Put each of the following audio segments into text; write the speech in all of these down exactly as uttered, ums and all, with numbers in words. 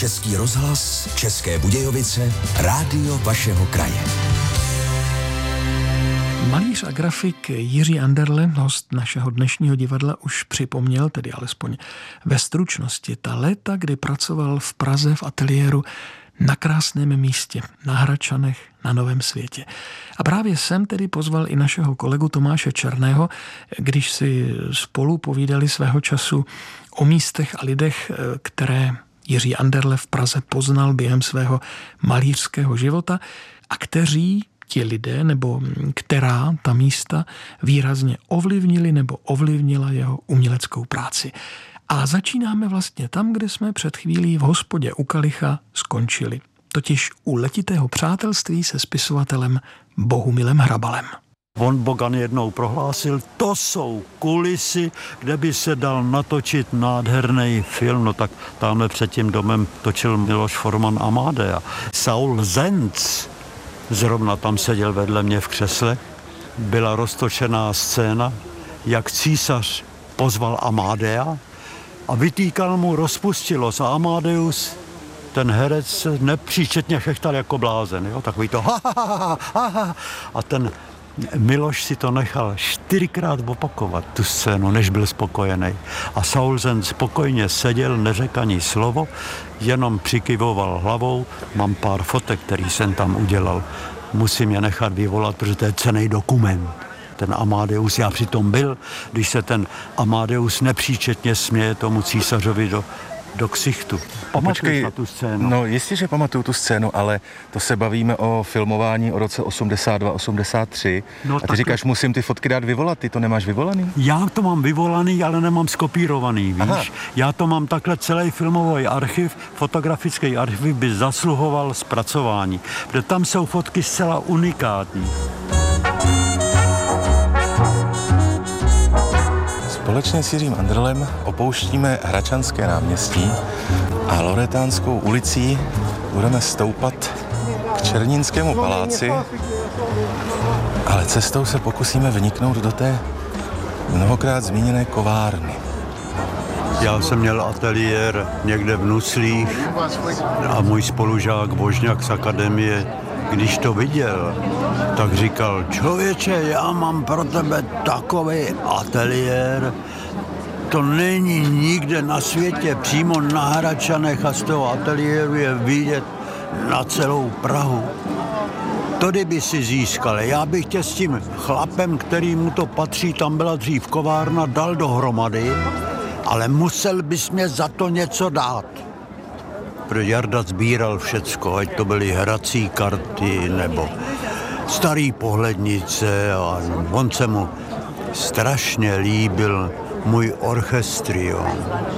Český rozhlas, České Budějovice, rádio vašeho kraje. Malíř a grafik Jiří Anderle, host našeho dnešního divadla, už připomněl, tedy alespoň ve stručnosti, ta léta, kdy pracoval v Praze v ateliéru na krásném místě, na Hradčanech, na Novém Světě. A právě sem tedy pozval i našeho kolegu Tomáše Černého, když si spolu povídali svého času o místech a lidech, které Jiří Anderle v Praze poznal během svého malířského života a kteří ti lidé, nebo která ta místa výrazně ovlivnili nebo ovlivnila jeho uměleckou práci. A začínáme vlastně tam, kde jsme před chvílí v hospodě u Kalicha skončili. Totiž u letitého přátelství se spisovatelem Bohumilem Hrabalem. Von Bogan jednou prohlásil, to jsou kulisy, kde by se dal natočit nádherný film. No tak tamhle před tím domem točil Miloš Forman Amadea. Saul Zenc zrovna tam seděl vedle mě v křesle. Byla roztočená scéna, jak císař pozval Amadea a vytýkal mu rozpustilost. A Amadeus, ten herec, se nepříčetně chechtal jako blázen. Jo? Takový to ha, ha, ha, ha, ha. A ten Miloš si to nechal čtyřikrát opakovat, tu scénu, než byl spokojený. A Saul Zenc spokojně seděl, neřekl ani slovo, jenom přikyvoval hlavou. Mám pár fotek, který jsem tam udělal. Musím je nechat vyvolat, protože to je cenný dokument. Ten Amadeus, já přitom byl, když se ten Amadeus nepříčetně směje tomu císařovi do do ksichtu. Pamatuješ na tu scénu? No jistě, že pamatuju tu scénu, ale to se bavíme o filmování o roce osmdesát dva osmdesát tři. No, a ty říkáš, to... musím ty fotky dát vyvolat, ty to nemáš vyvolaný? Já to mám vyvolaný, ale nemám skopírovaný, víš? Aha. Já to mám takhle celý filmový archiv, fotografický archiv by zasluhoval zpracování, protože tam jsou fotky zcela unikátní. Společně s Jiřím Anderlem opouštíme Hradčanské náměstí a Loretánskou ulicí budeme stoupat k Černínskému paláci, ale cestou se pokusíme vniknout do té mnohokrát zmíněné kovárny. Já jsem měl ateliér někde v Nuslích a můj spolužák Božňák z akademie, když to viděl, tak říkal, člověče, já mám pro tebe takový ateliér, to není nikde na světě, přímo na Hradčanech a z toho ateliéru je vidět na celou Prahu. To kdyby si získal, já bych tě s tím chlapem, který mu to patří, tam byla dřív kovárna, dal dohromady, ale musel bys mě za to něco dát. Protože Jarda sbíral všecko, ať to byly hrací karty nebo starý pohlednice a on se mu strašně líbil můj orchestrion.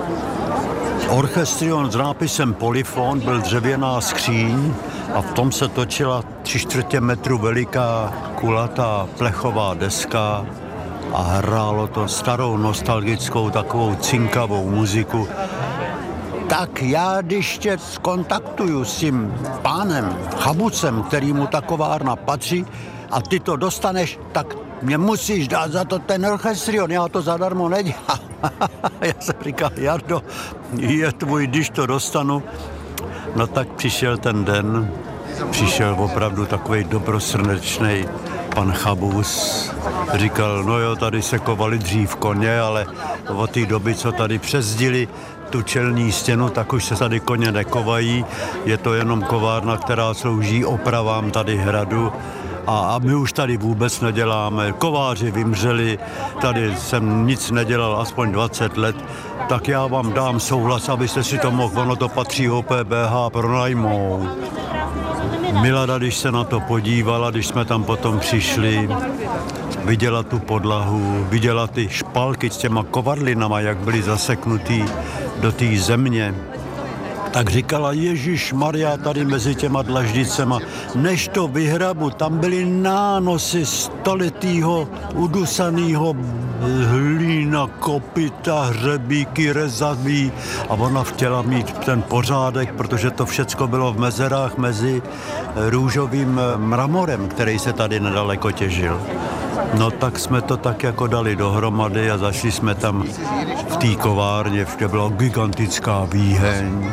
Orchestrion s nápisem Polyfon byl dřevěná skříň a v tom se točila tři čtvrtě metru veliká kulatá plechová deska a hrálo to starou nostalgickou takovou cinkavou muziku. Tak já, když tě skontaktuju s tím pánem Chabucem, který mu ta kovárna patří a ty to dostaneš, tak mě musíš dát za to ten orchestrion, já to zadarmo nedělám. Já jsem říkal, Jardo, je tvůj, když to dostanu. No tak přišel ten den, přišel opravdu takovej dobrosrdečnej pan Chabus. Říkal, no jo, tady se kovali dřív koně, ale od té doby, co tady přezdili tu čelní stěnu, tak už se tady koně nekovají. Je to jenom kovárna, která slouží opravám tady hradu. A, a my už tady vůbec neděláme. Kováři vymřeli, tady jsem nic nedělal aspoň dvacet let, tak já vám dám souhlas, abyste si to mohl, ono to patří O P B H, pronajmout. Milada, když se na to podívala, když jsme tam potom přišli, viděla tu podlahu, viděla ty špalky s těma kovadlinama, jak byly zaseknutý do té země, tak říkala, Ježíš Maria, tady mezi těma dlaždicema, než to vyhrabu, tam byly nánosy stoletýho udusanýho hlína, kopyta, hřebíky, rezaví a ona chtěla mít ten pořádek, protože to všecko bylo v mezerách mezi růžovým mramorem, který se tady nedaleko těžil. No tak jsme to tak jako dali dohromady a zašli jsme tam v té kovárně, kde byla gigantická výheň.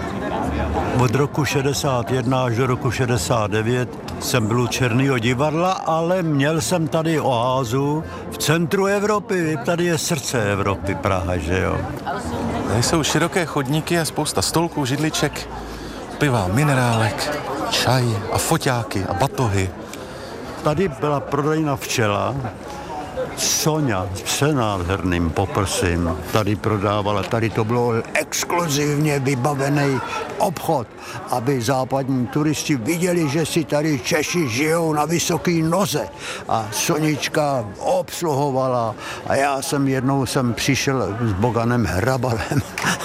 Od roku šedesát jedna až do roku šedesát devět jsem byl u Černého divadla, ale měl jsem tady oázu v centru Evropy. Tady je srdce Evropy, Praha, že jo. Tady jsou široké chodníky a spousta stolků, židliček, piva, minerálek, čaj a foťáky a batohy. Tady byla prodejna Včela, Soňa s přenádherným poprsím tady prodávala. Tady to bylo exkluzivně vybavený obchod, aby západní turisti viděli, že si tady Češi žijou na vysoký noze. A Sonička obsluhovala a já jsem jednou jsem přišel s Boganem Hrabalem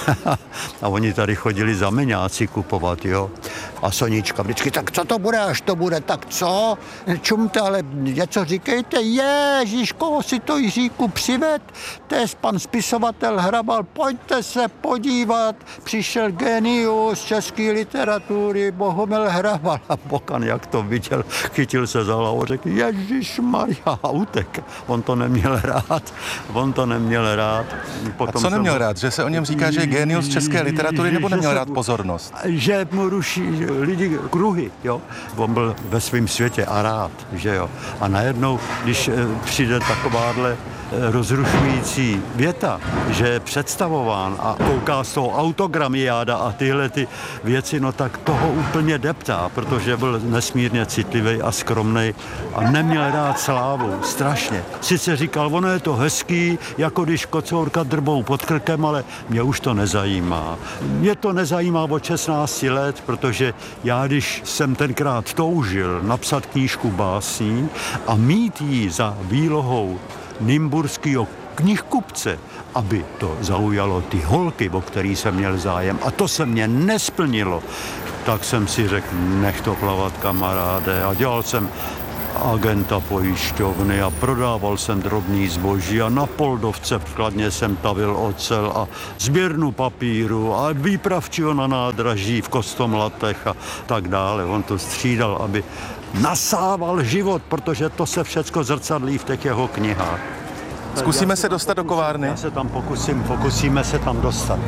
a oni tady chodili zameňáci kupovat, jo. A Sonička vždycky, tak co to bude, až to bude, tak co? Čumte, ale něco říkejte, Ježíš, koho si to Jiříku přived? To je pan spisovatel Hrabal, pojďte se podívat, přišel genius české literatury, Bohumil Hrabal. A Bokan, jak to viděl, chytil se za hlavu, řekl, Ježišmarja, a utek. On to neměl rád, on to neměl rád. Potom a co neměl jsem... rád, že se o něm říká, že je genius české literatury, nebo neměl rád pozornost? Že mu ruší lidi kruhy, jo. On byl ve svém světě a rád, že jo. A najednou, když přijde takováhle rozrušující věta, že je představován a kouká z toho autogramiáda a tyhle ty věci, no tak toho úplně deptá, protože byl nesmírně citlivý a skromnej a neměl rád slávu, strašně. Sice říkal, ono je to hezký, jako když kocourka drbou pod krkem, ale mě už to nezajímá. Mě to nezajímá od šestnácti let, protože já, když jsem tenkrát toužil napsat knížku básní a mít ji za výlohou nymburského knihkupce, aby to zaujalo ty holky, o který jsem měl zájem, a to se mě nesplnilo, tak jsem si řekl, nech to plavat, kamaráde. A dělal jsem agenta pojišťovny a prodával jsem drobný zboží a na Poldovce v Kladně jsem tavil ocel a sběrnu papíru a výpravčího na nádraží v Kostomlatech a tak dále. On to střídal, aby nasával život, protože to se všecko zrcadlí v těch jeho knihách. Zkusíme se dostat do kovárny? Já se tam pokusím, pokusíme se tam dostat.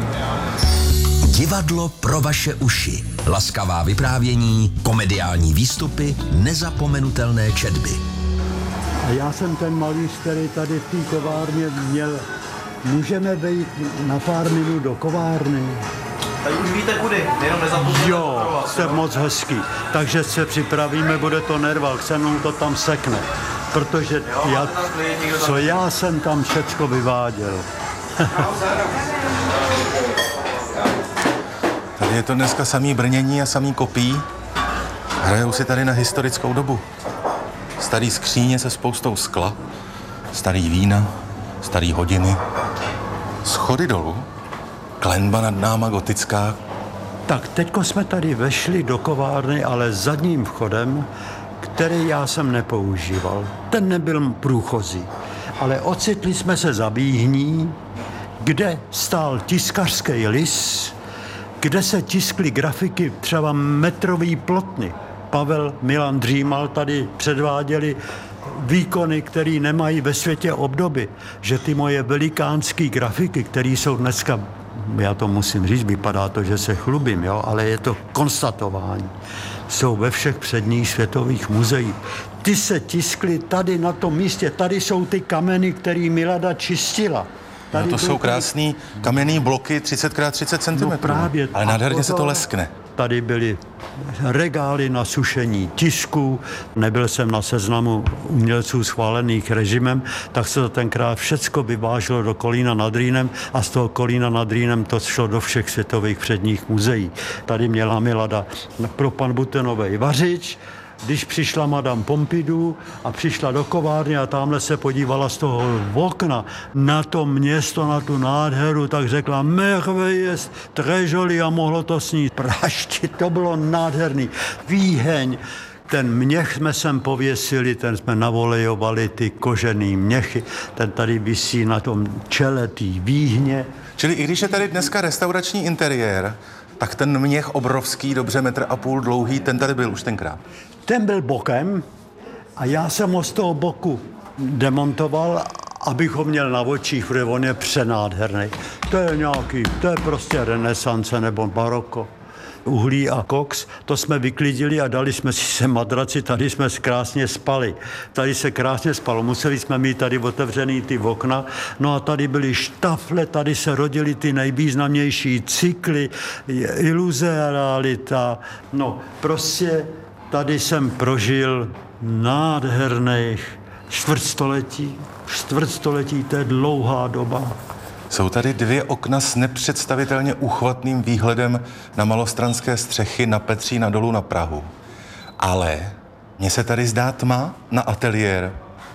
Divadlo pro vaše uši. Laskavá vyprávění, komediální výstupy, nezapomenutelné četby. A já jsem ten malíř, který tady v té kovárně měl. Můžeme vejít na pár minut do kovárny? Tady už víte kudy, jenom nezapomněte. Jo, jste moc hezký. Takže se připravíme, bude to nerval, se mnou to tam sekne. Protože jo, já, co já jsem tam všecko vyváděl. Tady je to dneska samý brnění a samý kopí. Hrajou si tady na historickou dobu. Starý skříně se spoustou skla, starý vína, starý hodiny, schody dolů, klenba nad náma gotická. Tak teďko jsme tady vešli do kovárny, ale zadním vchodem, který já jsem nepoužíval. Ten nebyl průchozí, ale ocitli jsme se za výhní, kde stál tiskařský lis, kde se tiskly grafiky, třeba metrový plotny. Pavel Milan Dřímal tady předváděli výkony, které nemají ve světě obdoby. Že ty moje velikánské grafiky, které jsou dneska, já to musím říct, vypadá to, že se chlubím, jo, ale je to konstatování, jsou ve všech předních světových muzeích. Ty se tiskly tady na tom místě, tady jsou ty kameny, které Milada čistila. No to jsou krásný kamenný bloky třicet krát třicet centimetrů. No právě. Ale nádherně se to leskne. Tady byly regály na sušení tisků, nebyl jsem na seznamu umělců schválených režimem, tak se to tenkrát všecko vyváželo do Kolína nad Rýnem a z toho Kolína nad Rýnem to šlo do všech světových předních muzeí. Tady měla Milada pro pan Butenovej vařič, když přišla madame Pompidou a přišla do kovárny a tamhle se podívala z toho okna na to město, na tu nádheru, tak řekla, merveilleux, très joli, a mohlo to snít. Prašti, to bylo nádherný. Výheň, ten měch jsme sem pověsili, ten jsme navolejovali, ty kožený měchy, ten tady visí na tom čele tý výhně. Čili i když je tady dneska restaurační interiér, tak ten měch obrovský, dobře metr a půl dlouhý, ten tady byl už tenkrát. Ten byl bokem a já jsem ho z toho boku demontoval, abych ho měl na očích, protože on je přenádherný. To je nějaký, to je prostě renesance nebo baroko. uhlí a koks, to jsme vyklidili a dali jsme si sem madraci, tady jsme krásně spali. Tady se krásně spalo, museli jsme mít tady otevřený ty okna, no a tady byly štafle, tady se rodily ty nejvýznamnější cykly, iluze a realita. No, prostě tady jsem prožil nádherných čtvrtstoletí. Čtvrtstoletí, to je dlouhá doba. Jsou tady dvě okna s nepředstavitelně úchvatným výhledem na malostranské střechy na Petřín a dolů na Prahu. Ale mně se tady zdá tma na ateliér.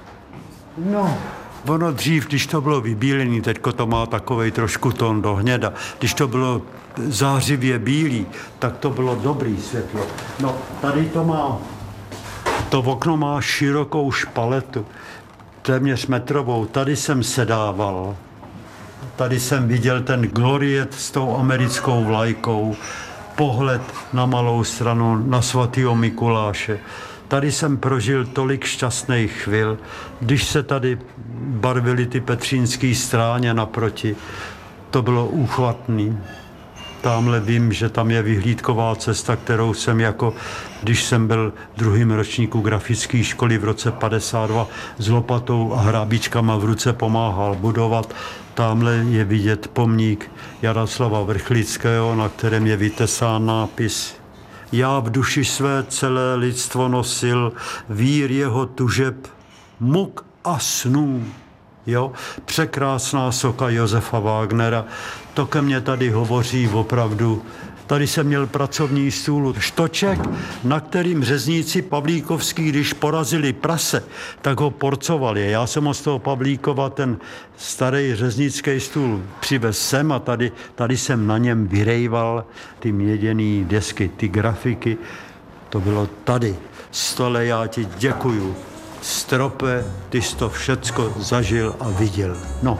No, ono dřív, když to bylo vybílený, teďko to má takovej trošku tón do hněda, když to bylo zářivě bílý, tak to bylo dobrý světlo. No, tady to má, to okno má širokou špaletu, téměř metrovou, tady jsem sedával. Tady jsem viděl ten gloriet s tou americkou vlajkou, pohled na Malou Stranu, na svatýho Mikuláše. Tady jsem prožil tolik šťastných chvil, když se tady barvily ty petřínský stráně naproti. To bylo úchvatný. Tamhle vím, že tam je vyhlídková cesta, kterou jsem jako, když jsem byl v druhém ročníku grafické školy v roce padesát dva s lopatou a hrábíčkama v ruce pomáhal budovat. Tamhle je vidět pomník Jaroslava Vrchlického, na kterém je vytesán nápis: Já v duši své celé lidstvo nosil vír jeho tužeb, muk a snů. Jo? Překrásná socha Josefa Wagnera. To ke mně tady hovoří opravdu. Tady jsem měl pracovní stůl, štoček, na kterým řezníci Pavlíkovský, když porazili prase, tak ho porcovali. Já jsem ho z toho Pavlíkova ten starý řeznický stůl přivez sem a tady, tady jsem na něm vyrejval ty měděný desky, ty grafiky. To bylo tady. Stole, já ti děkuju. Strope, ty jsi to všecko zažil a viděl. No.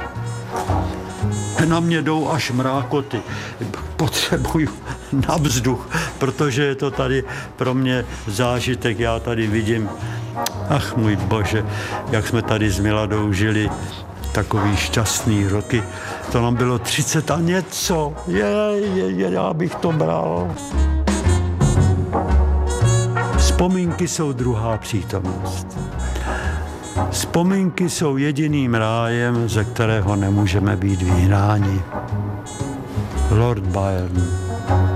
Na mě jdou až mrákoty. Potřebuju na vzduch, protože je to tady pro mě zážitek. Já tady vidím, ach můj bože, jak jsme tady s Miladou žili takový šťastný roky. To nám bylo třicet a něco. Je, je, je, já bych to bral. Vzpomínky jsou druhá přítomnost. Vzpomínky jsou jediným rájem, ze kterého nemůžeme být vyhnáni. Lord Byron.